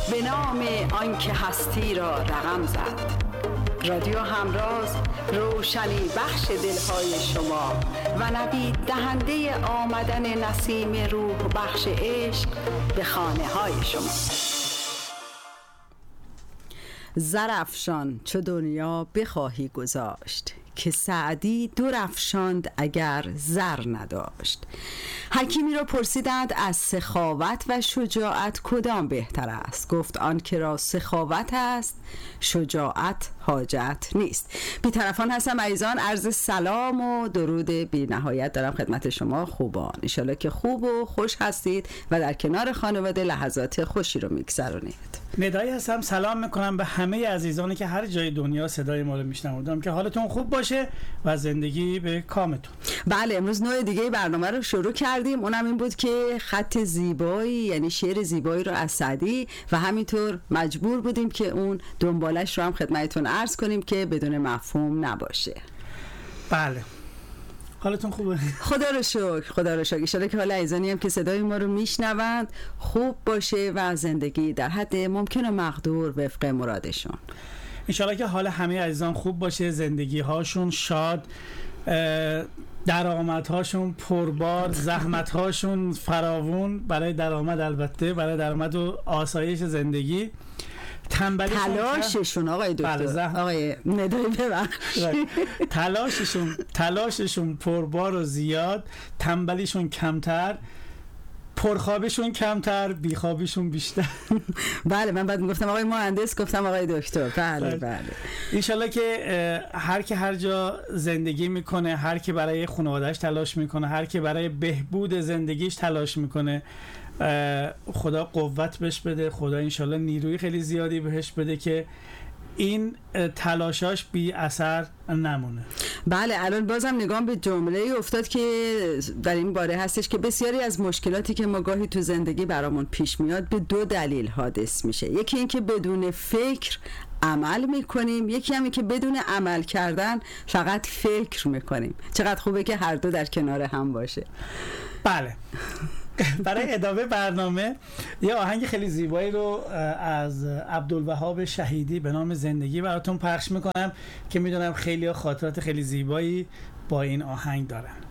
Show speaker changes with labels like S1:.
S1: به نام آنکه هستی را رقم زد. رادیو همراز، روشنی بخش دلهای شما و نوید دهنده آمدن نسیم روح بخش عشق به خانه های شما. زرافشان چو دنیا بخواهی گذاشت، که سعدی دور افشاند اگر زر نداشت. حکیمی را پرسیدند از سخاوت و شجاعت کدام بهتر است؟ گفت آن که را سخاوت است شجاعت حاجت نیست. بی‌طرفان هستم عزیزان، عرض سلام و درود بی نهایت دارم خدمت شما خوبان. انشالله که خوب و خوش هستید و در کنار خانواده لحظات خوشی رو میگذرونید.
S2: ندایی هستم، سلام میکنم به همه عزیزانی که هر جای دنیا صدای ما رو میشنوند، که حالتون خوب باشه و زندگی به کامتون.
S1: بله، امروز نوع دیگه برنامه رو شروع کردیم، اونم این بود که خط زیبایی یعنی شعر زیبایی رو از سعدی و همینطور مجبور بودیم که اون دنبالش رو هم خدمتتون عرض کنیم که بدون مفهوم نباشه.
S2: بله، حالتون خوبه؟ خدا رو
S1: شکر ان شاءالله که حال عزیزانی هم که صدای ما رو میشنوند خوب باشه و زندگی در حد ممکن و مقدور وفق مرادشون.
S2: ان شاءالله که حال همه عزیزان خوب باشه، زندگی هاشون شاد، درآمدهاشون پربار، زحمتهاشون فراوون برای درآمد، البته برای درآمد و آسایش زندگی.
S1: تلاششون آقای دکتر، آقای ندایی ببخشید،
S2: تلاششون پربار و زیاد، تنبلیشون کمتر، پرخوابشون کمتر، بیخوابشون بیشتر.
S1: بله، من بعد میگفتم آقای مهندس، گفتم آقای دکتر. بله.
S2: انشالله که هر که هر جا زندگی میکنه، هر که برای خانواده‌اش تلاش میکنه، هر که برای بهبود زندگیش تلاش میکنه، خدا قوت بهش بده، خدا انشالله نیروی خیلی زیادی بهش بده که این تلاشاش بی اثر نمونه.
S1: بله، الان بازم نگام به جمله افتاد که در این باره هستش که بسیاری از مشکلاتی که ما گاهی تو زندگی برامون پیش میاد به دو دلیل حادث میشه. یکی این که بدون فکر عمل میکنیم، یکی هم این که بدون عمل کردن فقط فکر میکنیم. چقدر خوبه که هر دو در کنار هم باشه.
S2: بله. برای ادامه برنامه یه آهنگ خیلی زیبایی رو از عبدالوهاب شهیدی به نام زندگی براتون پخش میکنم که میدونم خیلی خاطرات خیلی زیبایی با این آهنگ دارن.